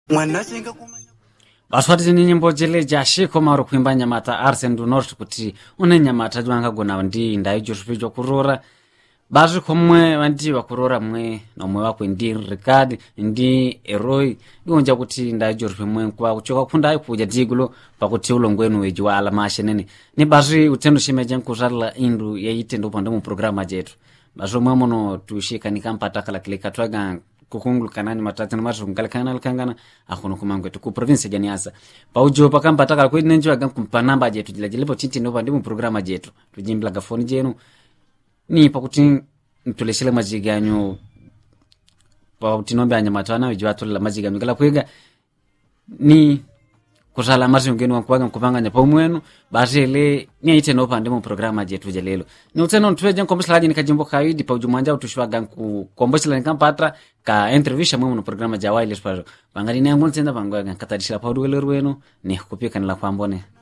Baswati ni nyimbo jele jashiko maru kuimba Nyamata Arsen du North kuti une Nyamata jwanga gona ndi ndayo joshpijwa kurora bazi komwe wanti wakurora mwe na mwe wako ndi Ricard ndi Eroi ngonja kuti ndayo joshpe mwe kwa kuchoka kunda kuja digulo pakuti ulongwenu wejwa ala mashenene ni bazi utendo shimeje nkuzala indu yaite ndo pande mu programa jetu bazo mwe mono tushika nikampata kala kile katwaga kukungulu kanani matatu na mazu ngalakana alkangana akhono kumangwe ku province ya Niassa paujo pakamba taka ko nenjo aga kumpanamba jetu jilajelepo titi no pande mu programa jetu tujimbla gafoni jenu ni pakuti ntuleshele majiganyo pa utinombe anyamatana wejwa tola majiganyo kala kwega ni kusala mazi ngeni wankwaga nkupanganya pomwenu bazele ni aite no pande mu programa jetu jalelo ni uteno ntweje nkombisalaje nikajimbo kaidi pa ujumanja utushwaga kukombosela nikampatra ka interview mu programa ja wireless pa bangali ne ngontsenda bangwaga katadishila pa duwelo rwenu ni kupika nila kwambone